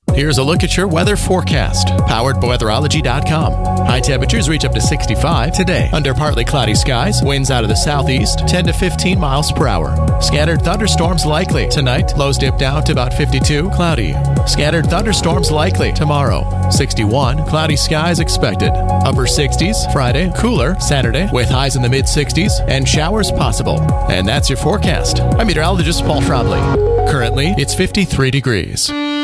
Here's a look at your weather forecast, powered by weatherology.com. High temperatures reach up to 65 today. Under partly cloudy skies, winds out of the southeast, 10 to 15 miles per hour. Scattered thunderstorms likely. Tonight, lows dip down to about 52, cloudy. Scattered thunderstorms likely. Tomorrow, 61, cloudy skies expected. Upper 60s, Friday, cooler, Saturday, with highs in the mid-60s, and showers possible. And that's your forecast. I'm meteorologist Paul Trombley. Currently, it's 53 degrees.